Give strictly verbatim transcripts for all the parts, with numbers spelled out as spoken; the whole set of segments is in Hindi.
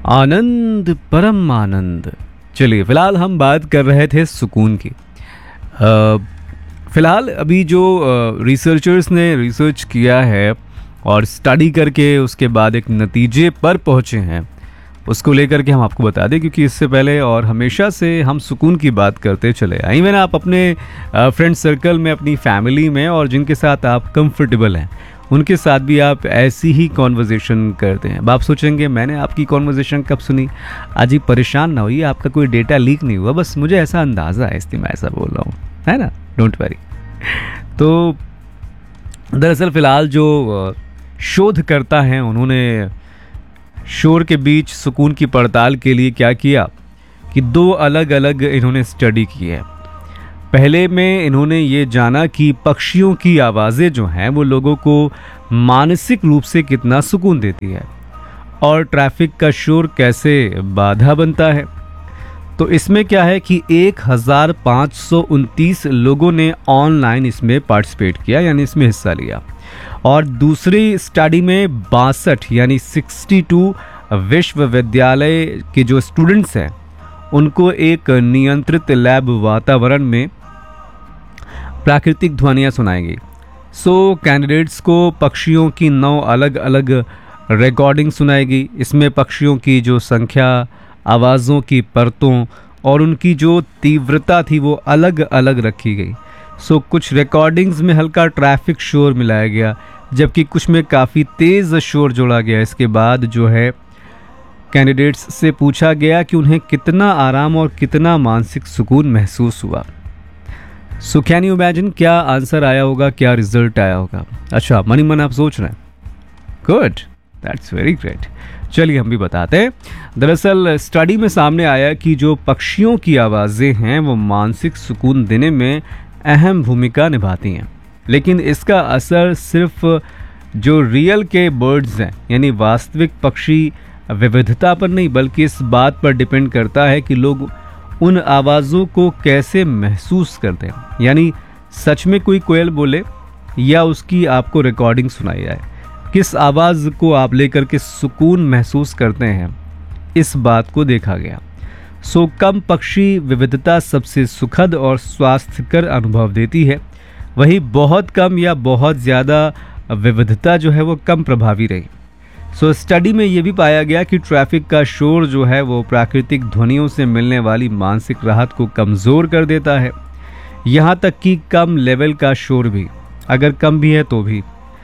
आनंद, परम आनंद। चलिए, फिलहाल हम बात कर रहे थे सुकून की। फ़िलहाल अभी जो रिसर्चर्स ने रिसर्च किया है और स्टडी करके उसके बाद एक नतीजे पर पहुँचे हैं, उसको लेकर के हम आपको बता दें, क्योंकि इससे पहले और हमेशा से हम सुकून की बात करते चले आए। इवन आप अपने फ्रेंड सर्कल में, अपनी फैमिली में, और जिनके साथ आप कंफर्टेबल हैं उनके साथ भी आप ऐसी ही कॉन्वर्जेसन करते हैं। अब आप सोचेंगे मैंने आपकी कॉन्वर्जेसन कब सुनी? आज ही परेशान ना होइए, आपका कोई डेटा लीक नहीं हुआ, बस मुझे ऐसा अंदाज़ा है इसलिए मैं ऐसा बोल रहा हूँ, है ना, डोंट वरी। तो दरअसल फ़िलहाल जो शोधकर्ता हैं उन्होंने शोर के बीच सुकून की पड़ताल के लिए क्या किया कि दो अलग अलग इन्होंने स्टडी की है। पहले में इन्होंने ये जाना कि पक्षियों की आवाज़ें जो हैं वो लोगों को मानसिक रूप से कितना सुकून देती है और ट्रैफिक का शोर कैसे बाधा बनता है। तो इसमें क्या है कि एक हज़ार पाँच सौ उनतीस लोगों ने ऑनलाइन इसमें पार्टिसिपेट किया, यानी इसमें हिस्सा लिया, और दूसरी स्टडी में बासठ यानी बासठ विश्वविद्यालय के जो स्टूडेंट्स हैं उनको एक नियंत्रित लैब वातावरण में प्राकृतिक ध्वनियाँ सुनाई गई। सो कैंडिडेट्स को पक्षियों की नौ अलग अलग रिकॉर्डिंग सुनाई गई। इसमें पक्षियों की जो संख्या, आवाज़ों की परतों और उनकी जो तीव्रता थी वो अलग अलग रखी गई। सो कुछ रिकॉर्डिंग्स में हल्का ट्रैफिक शोर मिलाया गया, जबकि कुछ में काफ़ी तेज़ शोर जोड़ा गया। इसके बाद जो है कैंडिडेट्स से पूछा गया कि उन्हें कितना आराम और कितना मानसिक सुकून महसूस हुआ। सो कैन यू इमेजिन क्या आंसर आया होगा, क्या रिजल्ट आया होगा? अच्छा, मनी मन आप सोच रहे हैं, गुड, दैट्स वेरी ग्रेट। चलिए हम भी बताते हैं। दरअसल स्टडी में सामने आया कि जो पक्षियों की आवाज़ें हैं वो मानसिक सुकून देने में अहम भूमिका निभाती हैं, लेकिन इसका असर सिर्फ जो रियल के बर्ड्स हैं यानी वास्तविक पक्षी विविधता पर नहीं, बल्कि इस बात पर डिपेंड करता है कि लोग उन आवाज़ों को कैसे महसूस करते हैं। यानी सच में कोई कोयल बोले या उसकी आपको रिकॉर्डिंग सुनाई जाए, किस आवाज़ को आप लेकर के सुकून महसूस करते हैं, इस बात को देखा गया। सो कम पक्षी विविधता सबसे सुखद और स्वास्थ्यकर अनुभव देती है, वही बहुत कम या बहुत ज़्यादा विविधता जो है वो कम प्रभावी रही। सो स्टडी में ये भी पाया गया कि ट्रैफिक का शोर जो है वो प्राकृतिक ध्वनियों से मिलने वाली मानसिक राहत को कमज़ोर कर देता है, यहाँ तक कि कम लेवल का शोर भी, अगर कम भी है तो भी।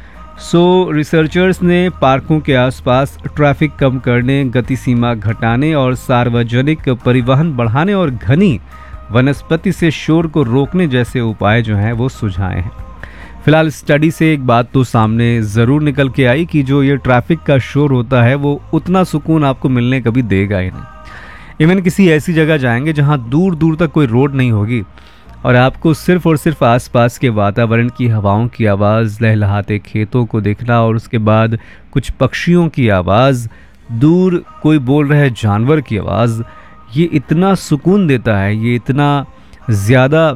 सो रिसर्चर्स ने पार्कों के आसपास ट्रैफिक कम करने, गति सीमा घटाने और सार्वजनिक परिवहन बढ़ाने और घनी वनस्पति से शोर को रोकने जैसे उपाय जो हैं वो सुझाए हैं। फिलहाल स्टडी से एक बात तो सामने ज़रूर निकल के आई कि जो ये ट्रैफिक का शोर होता है वो उतना सुकून आपको मिलने कभी देगा ही नहीं। इवन किसी ऐसी जगह जाएंगे जहाँ दूर दूर तक कोई रोड नहीं होगी और आपको सिर्फ और सिर्फ आसपास के वातावरण की हवाओं की आवाज़, लहलहाते खेतों को देखना और उसके बाद कुछ पक्षियों की आवाज़, दूर कोई बोल रहे जानवर की आवाज़, ये इतना सुकून देता है, ये इतना ज़्यादा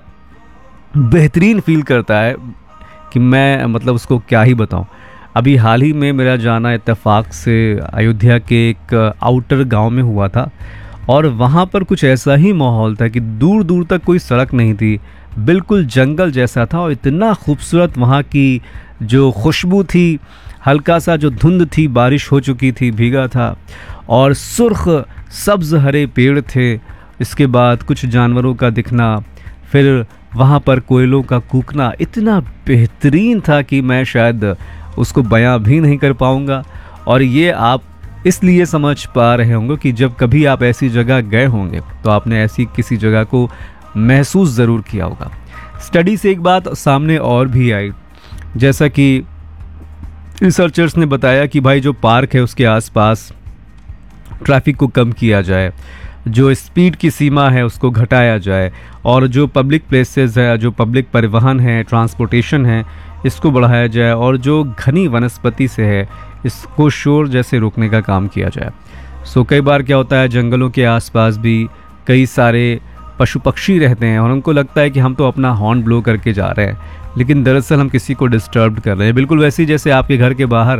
बेहतरीन फील करता है कि मैं मतलब उसको क्या ही बताऊं। अभी हाल ही में मेरा जाना इत्तेफाक से अयोध्या के एक आउटर गांव में हुआ था और वहां पर कुछ ऐसा ही माहौल था कि दूर दूर तक कोई सड़क नहीं थी, बिल्कुल जंगल जैसा था और इतना खूबसूरत वहां की जो खुशबू थी, हल्का सा जो धुंध थी, बारिश हो चुकी थी, भीगा था और सुर्ख सब्ज़ हरे पेड़ थे। इसके बाद कुछ जानवरों का दिखना, फिर वहाँ पर कोयलों का कूकना इतना बेहतरीन था कि मैं शायद उसको बयां भी नहीं कर पाऊँगा। और ये आप इसलिए समझ पा रहे होंगे कि जब कभी आप ऐसी जगह गए होंगे तो आपने ऐसी किसी जगह को महसूस ज़रूर किया होगा। स्टडी से एक बात सामने और भी आई, जैसा कि रिसर्चर्स ने बताया कि भाई जो पार्क है उसके आसपास ट्रैफिक को कम किया जाए, जो स्पीड की सीमा है उसको घटाया जाए और जो पब्लिक प्लेसेस है, जो पब्लिक परिवहन है, ट्रांसपोर्टेशन है, इसको बढ़ाया जाए और जो घनी वनस्पति से है इसको शोर जैसे रोकने का काम किया जाए। सो कई बार क्या होता है, जंगलों के आसपास भी कई सारे पशु पक्षी रहते हैं और उनको लगता है कि हम तो अपना हॉर्न ब्लो करके जा रहे हैं, लेकिन दरअसल हम किसी को डिस्टर्ब कर रहे हैं। बिल्कुल वैसे ही जैसे आपके घर के बाहर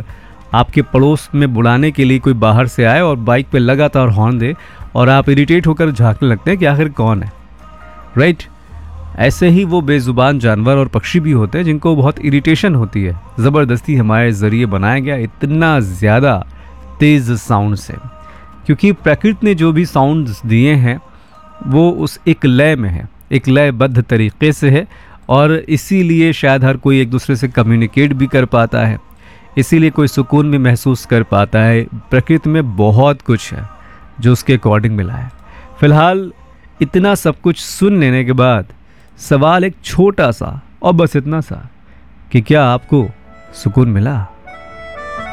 आपके पड़ोस में बुलाने के लिए कोई बाहर से आए और बाइक पे लगातार हॉर्न दे और आप इरिटेट होकर झांकने लगते हैं कि आखिर कौन है, राइट। ऐसे ही वो बेजुबान जानवर और पक्षी भी होते हैं जिनको बहुत इरिटेशन होती है ज़बरदस्ती हमारे ज़रिए बनाया गया इतना ज़्यादा तेज़ साउंड से, क्योंकि प्रकृति ने जो भी साउंड्स दिए हैं वो उस एक लय में है, एक लयबद्ध तरीक़े से है, और इसीलिए शायद हर कोई एक दूसरे से कम्युनिकेट भी कर पाता है, इसीलिए कोई सुकून भी महसूस कर पाता है। प्रकृति में बहुत कुछ है जो उसके अकॉर्डिंग मिला है। फ़िलहाल इतना सब कुछ सुन लेने के बाद सवाल एक छोटा सा और बस इतना सा कि क्या आपको सुकून मिला?